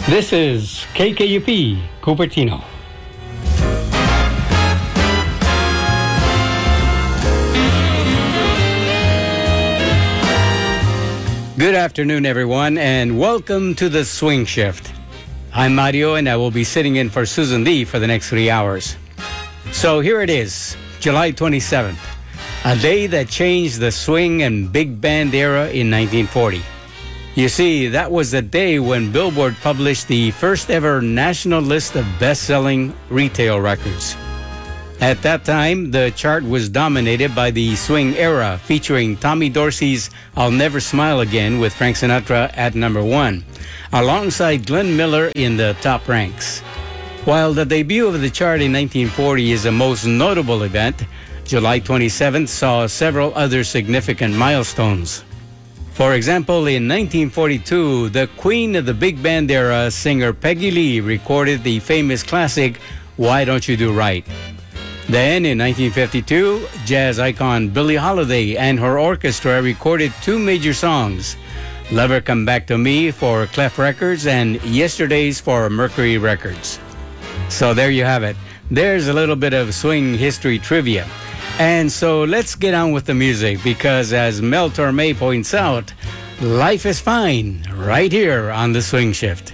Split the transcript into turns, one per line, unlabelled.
This is KKUP, Cupertino. Good afternoon, everyone, and welcome to the Swing Shift. I'm Mario, and I will be sitting in for Susan Lee for the next 3 hours. So here it is, July 27th, a day that changed the swing and big band era in 1940. You see, that was the day when Billboard published the first ever national list of best-selling retail records. At that time, the chart was dominated by the swing era, featuring Tommy Dorsey's I'll Never Smile Again with Frank Sinatra at number 1, alongside Glenn Miller in the top ranks. While the debut of the chart in 1940 is the most notable event, July 27th saw several other significant milestones. For example, in 1942, the queen of the big band era, singer Peggy Lee, recorded the famous classic, Why Don't You Do Right? Then, in 1952, jazz icon Billie Holiday and her orchestra recorded two major songs, Lover Come Back to Me for Clef Records and Yesterdays for Mercury Records. So there you have it. There's a little bit of swing history trivia. And so let's get on with the music because, as Mel Torme points out, life is fine right here on the Swing Shift.